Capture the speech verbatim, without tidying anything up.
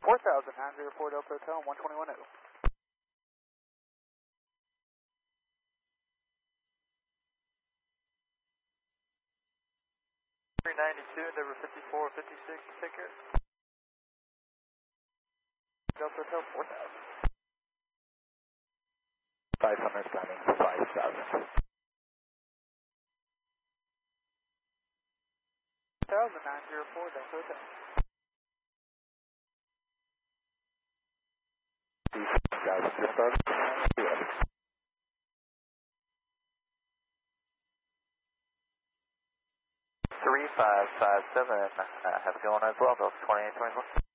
four thousand nine zero four Delta Hotel, one twenty-one Eagle. three ninety-two, Endeavor fifty-four fifty-six, take care. Delta Hotel, four thousand. five hundred landing, five thousand. four thousand nine zero four Delta Hotel. three five five seven, uh, have a good one as well, Delta twenty-eight twenty-four.